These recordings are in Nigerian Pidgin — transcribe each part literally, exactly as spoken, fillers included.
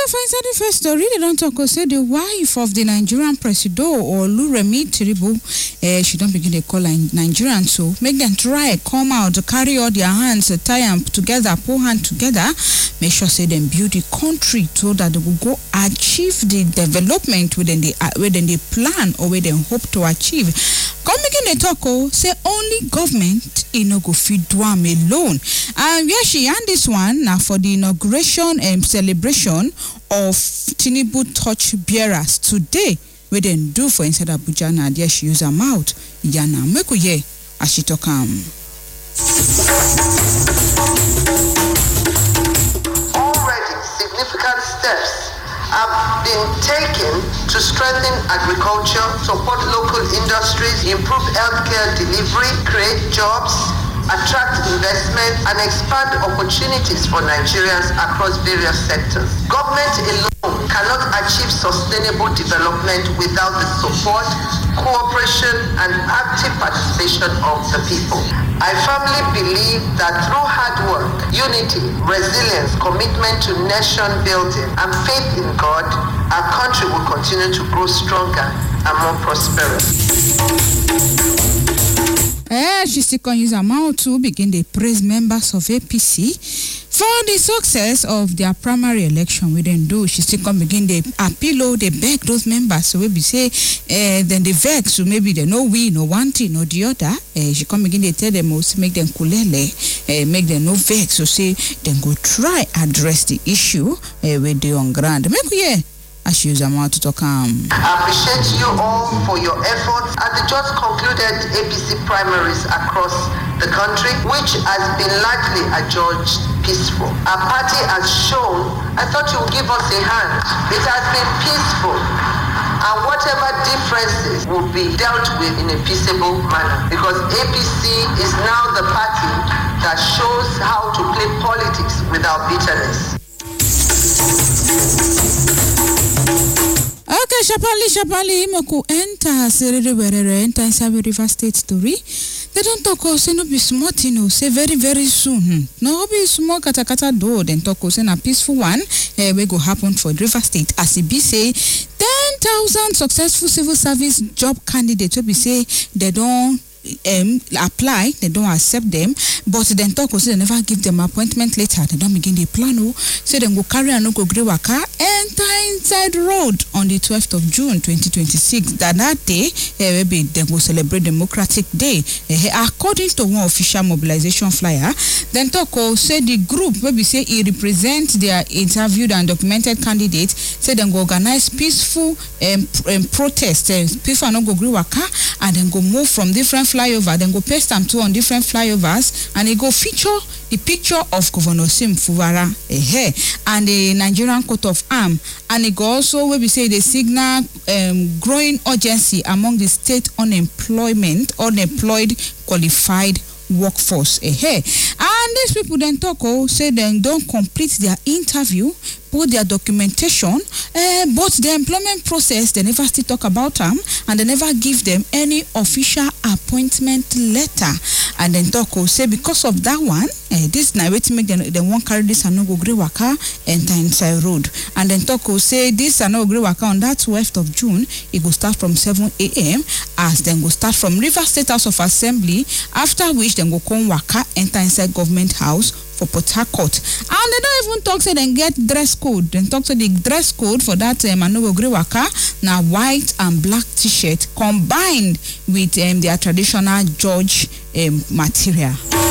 Okay, for inside the first story, they don't talk. Say the wife of the Nigerian president, Oluremi Tinubu, uh, she don't begin to call Nigerians, so make them try come out, carry all their hands, tie them together, pull hands together, make sure say them build the country so that they will go achieve the development within the uh, within the plan or within hope to achieve. Come begin to talk. Oh, say only government you know go feed do am alone. And where she and this one now for the inauguration and um, celebration of Tinubu torch bearers today, we then do for inside Abuja now. There she use her mouth. Yana mekuye as she talk am. Already significant steps have been taken to strengthen agriculture, support local industries, improve healthcare delivery, create jobs, attract investment, and expand opportunities for Nigerians across various sectors. Government alone cannot achieve sustainable development without the support, cooperation, and active participation of the people. I firmly believe that through hard work, unity, resilience, commitment to nation building, and faith in God, our country will continue to grow stronger and more prosperous. Eh, she still can use her mouth to begin to praise members of A P C for the success of their primary election. We didn't do. She still can begin to appeal, they beg those members. So we be say, eh, then they vex. So maybe they know we, no one thing, no the other. Eh, she can begin to tell them also make them kulele, eh, make them no vex. So say, then go try address the issue eh, with the on ground. Make we as she use her mouth to talk. Um. I appreciate you all for your efforts at the just concluded A P C primaries across the country, which has been largely adjudged peaceful. Our party has shown, I thought you would give us a hand. It has been peaceful, and whatever differences will be dealt with in a peaceable manner, because A P C is now the party that shows how to play politics without bitterness. Okay, Shapali, Shapali, Moku enter Serere Werere, enter inside River State story. They don't talk or say no be smart, you know, say very, very soon. No be small kata kata do, then talk or say a peaceful one, eh, we go happen for River State. As it be say, ten thousand successful civil service job candidates will be say they don't Um, apply, they don't accept them, but then talk also they never give them appointment later. They don't begin the plan. So then go carry and go grey waka enter inside road on the twelfth of June twenty twenty-six. That that day, eh, maybe they go celebrate Democratic Day. Eh, according to one official mobilization flyer, then talk say the group maybe say he represents their interviewed and documented candidates. Say then go organize peaceful um, um, protest. Eh, people no go grey waka and then go move from different flyover, then go paste them two on different flyovers, and it go feature the picture of Governor Sim Fuvara eh, and the Nigerian coat of arms, and it go also where we say the signal um, growing urgency among the state unemployment, unemployed qualified workforce. Eh, and these people then talk oh say they don't complete their interview, put their documentation, uh, but the employment process they never still talk about them, and they never give them any official appointment letter. And then talk oh say because of that one, uh, this now wait make them they won't carry this and no go grey waka enter inside road. And then talk oh say this and no grey waka on that twelfth of June, it go start from seven a m as then go start from River State House of Assembly, after which then go come waka enter inside Government House for Port Harcourt. And they don't even talk say they get dress code. Then talk to the dress code for that um, Manogo Grey Waka now white and black t-shirt combined with um, their traditional George um, material.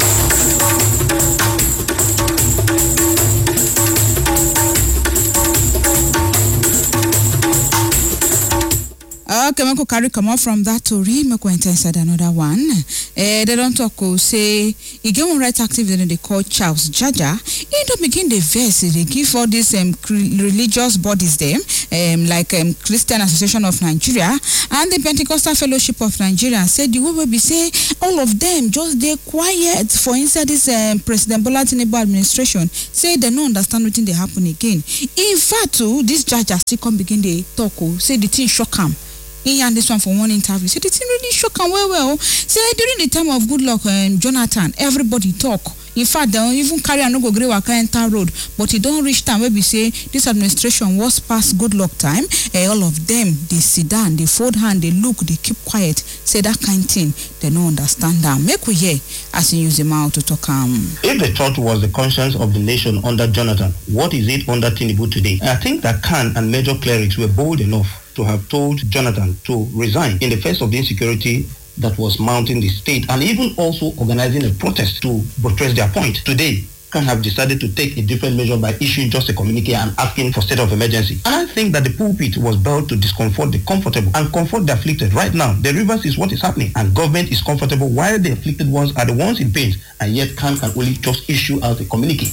Okay, we carry come out from that to read. We go inside another one. Eh, they don't talk. Say he get one right active. Then they call Charles Jaja. He don't begin the verse. They give all these um religious bodies them um like um Christian Association of Nigeria and the Pentecostal Fellowship of Nigeria. Said the way we be say all of them just they quiet for inside this um, President Bola Tinubu administration. Say they don't understand what they happen again. In fact, too, this Jaja still come begin the talk. Say the thing shock him. He and this one for one interview. So the thing really shock and well well. Say during the time of Goodluck and um, Jonathan, everybody talk. In fact, they don't even carry and no go grey waka enter road, but it don't reach time where we say this administration was past good luck time. Uh, all of them, they sit down, they fold hand, they look, they keep quiet, say that kind of thing. They don't understand that. Make we hear as you use the mouth to talk. Um. If the church was the conscience of the nation under Jonathan, what is it under Tinubu today? I think that Khan and major clerics were bold enough to have told Jonathan to resign in the face of the insecurity that was mounting the state, and even also organizing a protest to buttress their point. Today, Khan have decided to take a different measure by issuing just a communique and asking for state of emergency. And I think that the pulpit was built to discomfort the comfortable and comfort the afflicted. Right now, the reverse is what is happening, and government is comfortable while the afflicted ones are the ones in pain, and yet Khan can only just issue out a communique.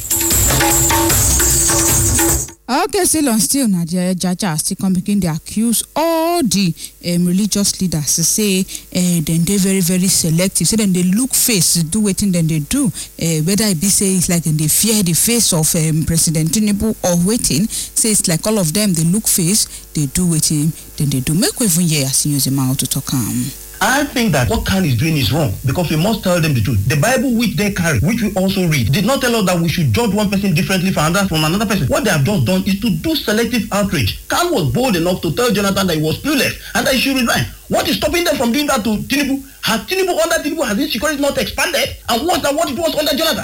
Okay, still on still, Nadia Jaja still come begin to accuse all the um, religious leaders to say uh, then they very very selective. So then they look face to do what then they do. Uh, whether it be say it's like then they fear the face of um, President Tinubu or waiting. Say it's like all of them they look face, they do waiting, then they do. Make we even hear as you use them out to talk. Um. I think that what Khan is doing is wrong, because we must tell them the truth. The Bible which they carry, which we also read, did not tell us that we should judge one person differently from another, from another person. What they have just done is to do selective outrage. Khan was bold enough to tell Jonathan that he was clueless and that he should resign. What is stopping them from doing that to Tinubu? Has Tinubu under Tinubu, has his security not expanded? And what than what it was under Jonathan?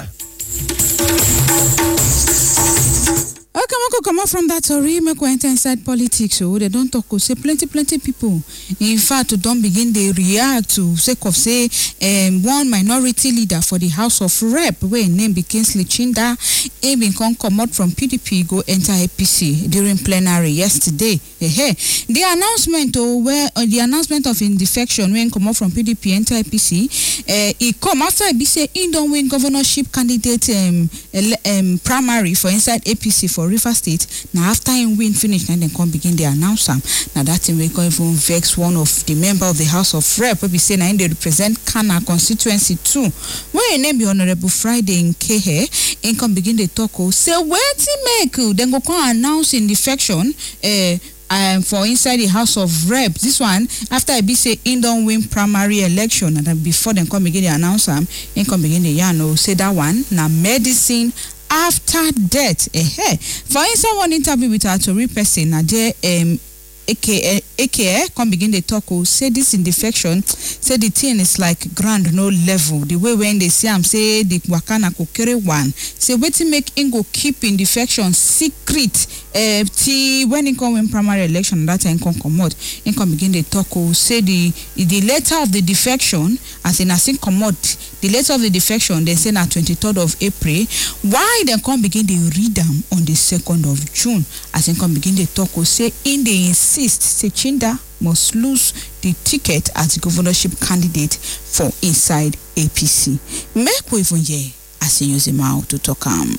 Okay, we come out from that story, make we enter inside politics. So they don't talk, say plenty, plenty people. In fact, don't begin they react to sake of say um, one minority leader for the House of Rep, where name be Kingsley Chinda, he been come out from P D P go enter A P C during plenary yesterday. Hey, the announcement oh, where uh, the announcement of in defection when come out from P D P enter A P C, uh, he come after he be say he don't win governorship candidate um, um primary for inside A P C for River State. Now after him win finish, now then come begin the announce him. Now that thing we go even vex one of the member of the House of Rep. We be say now they represent Kana constituency too. When your name be Honorable Friday in Kehe, in come begin the talk. Oh, say where to make then go come announce in defection. Uh, Um, for inside the House of Rep. This one, after I be say in don't win primary election, and then before then come begin the announce him, in come begin the yarn, say that one, now medicine after death. Eh, hey. For inside one interview with our Tory person, now there, um, A K A come begin the talk, oh, say this in defection, say the thing is like grand no level. The way when they see him say the wakana ko carry one, say waiting make him go keep in defection secret. Uh, t when he come in primary election, that time come come out, he come begin the talk, oh, say the the letter of the defection, as in as in come out, the letter of the defection, they say na twenty-third of April. Why they come begin they read them on the second of June, as in come begin the talk, oh, say in the say Chinda must lose the ticket as governorship candidate for inside A P C. Make we even hear as you use him out to talk um.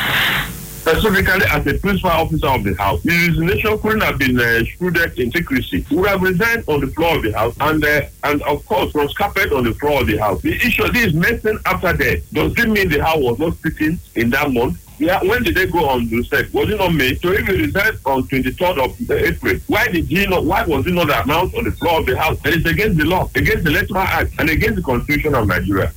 Specifically, as a principal officer of the House, his resignation couldn't have been uh, shrouded in secrecy. He would have resigned on the floor of the House and, uh, and of course, was carpet on the floor of the House. The issue of this medicine after death, does it mean the House was not sitting in that month? Yeah, when did they go on to set? Was it not May? So if he resigned on twenty-third of April, why did he not? Why was it not announced on the floor of the House? And it's against the law, against the Electoral Act, and against the Constitution of Nigeria.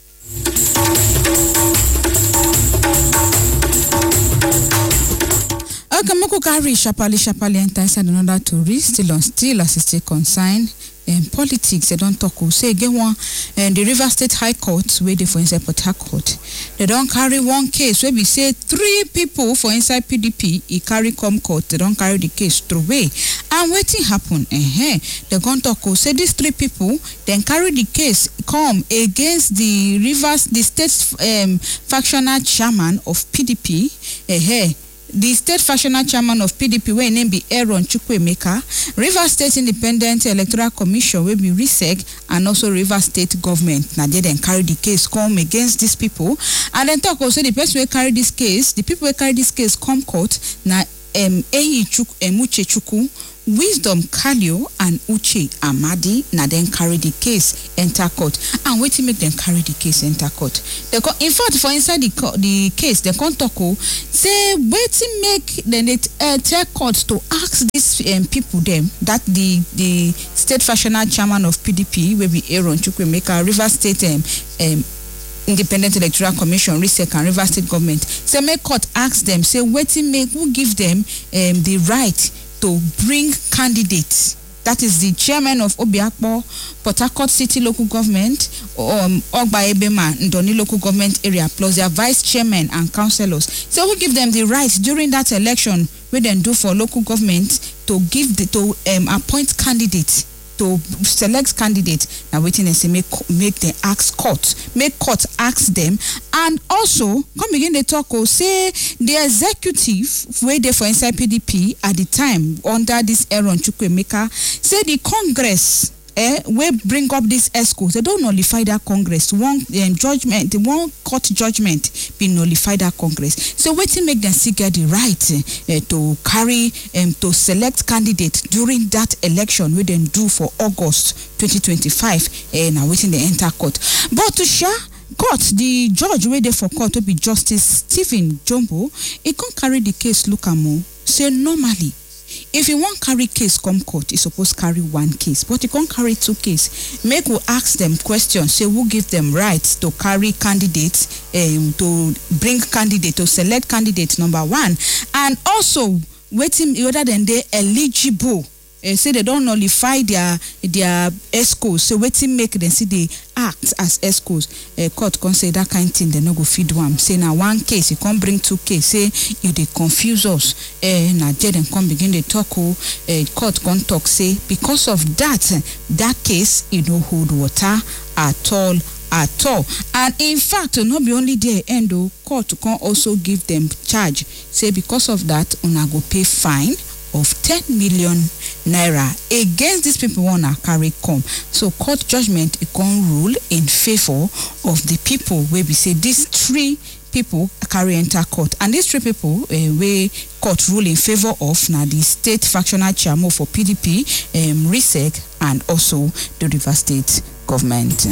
Okay, Moko carry Shapali Shapali enter inside another tourist still on still as still consigned. Um, politics, they don't talk. Say again one, and the River State High Court, where they for inside Port Harcourt, they don't carry one case where we say three people for inside P D P, he carry come court, they don't carry the case through way. And waiting happen, eh? They don't talk. Say these three people then carry the case come against the Rivers, the state um, factional chairman of P D P, eh? The state factional chairman of P D P, where name be Aaron Chukwuemeka, River State Independent Electoral Commission, will be R I S E C, and also River State government. Now they then carry the case come against these people, and then talk also the person who carry this case, the people who carry this case come court. Now um Eyi Chuk Emuche Chukwu, Wisdom Kalio and Uche Amadi na then carry the case enter court. And wait to make them carry the case enter court. They in fact for inside the the case they can't talk say wait to make then it uh, tell court to ask these um, people them that the the state factional chairman of P D P will be Aaron Chukwuemeka, River State um, um Independent Electoral Commission, R I S E C and Rivers State Government, say make court ask them, say wetin make, who give them um, the right to bring candidates. That is the chairman of Obiakpo, Port Harcourt City Local Government, um, Ogba Ebema, Ndoni Local Government Area, plus their vice chairman and councillors. So we give them the right during that election, we then do for local government to give the, to um, appoint candidates, to select candidates. Now waiting and say make make the ask court, make court ask them, and also come begin the talk or say the executive where they for inside P D P at the time under this Aaron Chukwemeka say the Congress eh we bring up this ESCOs, they don't nullify that Congress. One um, judgment, the one court judgment be nullify that Congress. So waiting make them still get the right uh, to carry um, to select candidates during that election we then do for August twenty twenty-five. And uh, now waiting the enter court. But to share court, the judge where they for court to be Justice Stephen Jumbo, he can't carry the case look at more. Say normally, if you want carry case come court, you supposed carry one case, but you can't carry two cases. Make we ask them questions, say who give them rights to carry candidates, um, to bring candidate, to select candidate number one, and also waiting whether then they eligible. Uh, say they don't nullify their their ESCOs, so waiting make them see they act as ESCOs. Uh, court can say that kind of thing, they no go feed one. Say now one case, you can't bring two cases. Say you they confuse us. Uh, now they then come begin the talk. Uh, court can talk say because of that, uh, that case you no hold water at all. At all. And in fact, not be only there, endo court can also give them charge. Say because of that, una go pay fine of ten million naira against these people wanna carry come. So court judgment it can rule in favor of the people where we say these three people carry enter court, and these three people uh, we court rule in favor of now the state factional chairman for P D P, um, R I S E C, and also the Rivers State Government.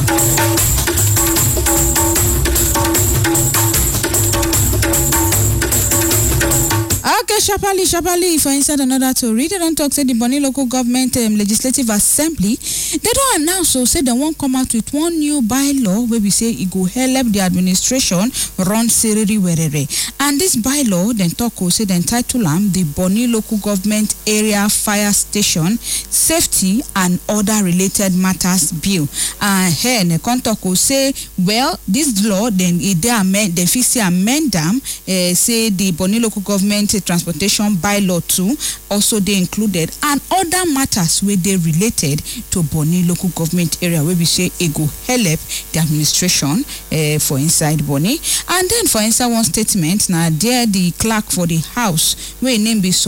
Okay, Shapali, Shapali, for inside another to read it and talk, say the Bonny Local Government um, Legislative Assembly, they don't announce so say they won't come out with one new bylaw where we say it go help the administration run Sereri Werere. And this bylaw then talk say the entitle am the Bonny Local Government Area Fire Station Safety and Other Related Matters Bill. And here the contact say, well, this law then it they amend they fix amend them, uh, say the Bonny Local Government Transportation Bylaw two also they included, and other matters where they related to Bonny Local Government Area where we say it go help the administration uh, for inside Bonny. And then for inside one statement now there the clerk for the house where name be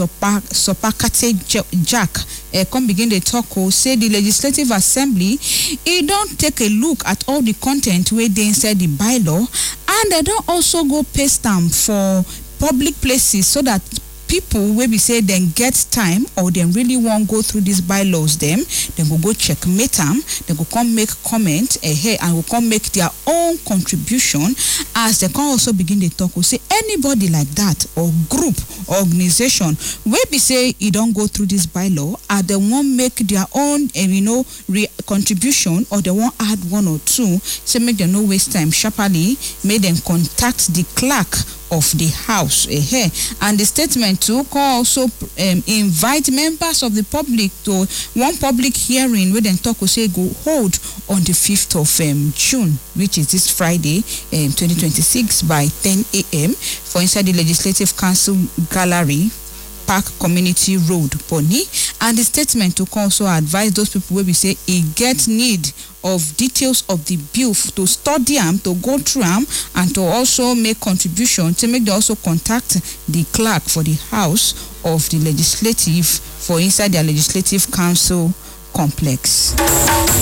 Sopakate Jack uh, come begin the talk or say the Legislative Assembly it don't take a look at all the content where they inside the bylaw, and they don't also go paste them for public places so that people where we say then get time or they really won't go through these bylaws them, then will go checkmate them, they will come make comment ahead and will come make their own contribution as they can also begin the talk. Will say anybody like that or group or organization where we say you don't go through this bylaw and they won't make their own uh, you know re- contribution or they won't add one or two, so make them no waste time. Sharply make them contact the clerk of the house eh, and the statement too can also um, invite members of the public to one public hearing where then talk will say go hold on the fifth of um, June, which is this Friday um, twenty twenty-six by ten a.m. for inside the Legislative Council Gallery, Park Community Road, Bonny. And the statement to also advise those people where we say it get need of details of the bill to study them, to go through them, and to also make contribution to make they also contact the clerk for the house of the legislative for inside their legislative council complex.